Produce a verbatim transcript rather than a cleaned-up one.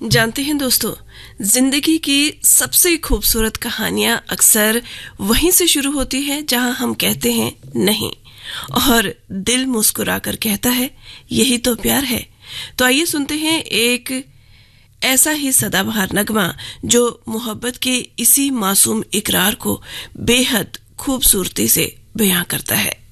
जानते हैं दोस्तों, जिंदगी की सबसे खूबसूरत कहानियां अक्सर वहीं से शुरू होती है जहां हम कहते हैं नहीं, और दिल मुस्कुरा कर कहता है यही तो प्यार है। तो आइए सुनते हैं एक ऐसा ही सदाबहार नगमा जो मोहब्बत के इसी मासूम इकरार को बेहद खूबसूरती से बयां करता है।